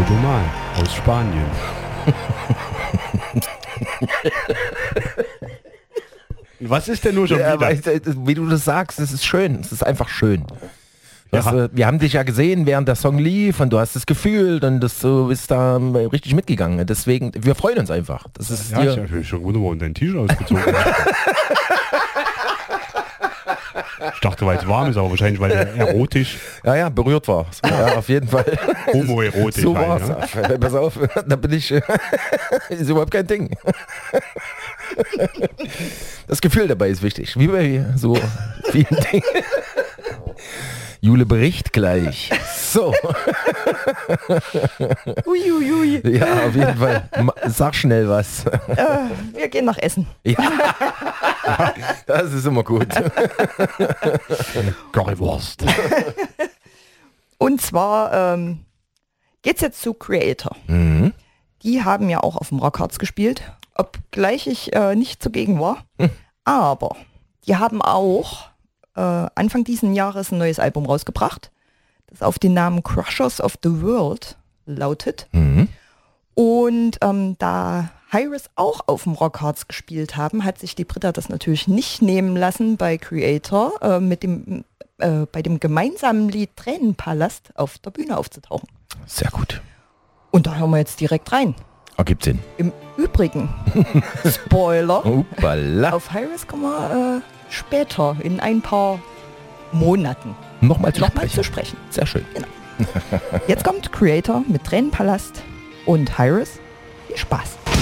Mal aus Spanien. Was ist denn nur schon wieder? Wie du das sagst, es ist schön. Es ist einfach schön. Ja. Wir haben dich ja gesehen, während der Song lief und du hast das Gefühl und du bist da richtig mitgegangen. Deswegen, wir freuen uns einfach. Das ist Ja, ich habe schon wunderbar dein T-Shirt ausgezogen. Ich dachte, weil es warm ist, aber wahrscheinlich, weil er erotisch. Ja, berührt war. Ja, auf jeden Fall. Homoerotisch. So war's. Halt, Ja. Pass auf, da bin ich. Ist überhaupt kein Ding. Das Gefühl dabei ist wichtig. Wie bei so vielen Dingen. Jule bericht gleich. So. Uiuiui. Ja, auf jeden Fall. Sag schnell was. Wir gehen nach Essen. Ja. Das ist immer gut. Currywurst. Und zwar geht's jetzt zu Creator. Mhm. Die haben ja auch auf dem Rockharz gespielt, obgleich ich nicht zugegen war. Aber die haben auch Anfang diesen Jahres ein neues Album rausgebracht, das auf den Namen Crushers of the World lautet. Mhm. Und da Hyres auch auf dem Rockharz gespielt haben, hat sich die Britta das natürlich nicht nehmen lassen, bei Creator bei dem gemeinsamen Lied Tränenpalast auf der Bühne aufzutauchen. Sehr gut. Und da hören wir jetzt direkt rein. Ergibt Sinn. Im Übrigen, Spoiler, Uppala. auf Hyres kommen wir später in ein paar Monaten Nochmal zu zu sprechen. sprechen. Sehr schön. Jetzt kommt Creator mit Tränenpalast und Hyres. Viel Spaß.